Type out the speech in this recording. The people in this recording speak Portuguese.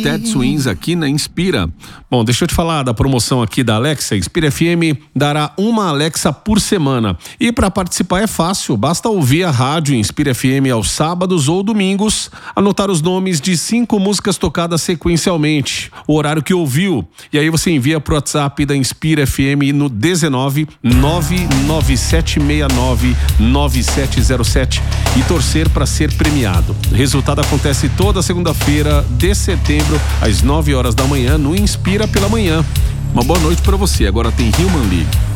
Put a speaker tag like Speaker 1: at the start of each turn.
Speaker 1: Ted Swings aqui na Inspira. Bom, deixa eu te falar da promoção aqui da Alexa. Inspira FM dará uma Alexa por semana. E para participar é fácil, basta ouvir a rádio Inspira FM aos sábados ou domingos, anotar os nomes de 5 músicas tocadas sequencialmente, o horário que ouviu, e aí você envia pro WhatsApp da Inspira FM no 19 99769 9707 e torcer para ser premiado. O resultado acontece toda segunda-feira de setembro, às 9 horas da manhã, no Inspira pela Manhã. Uma boa noite para você. Agora tem Human League.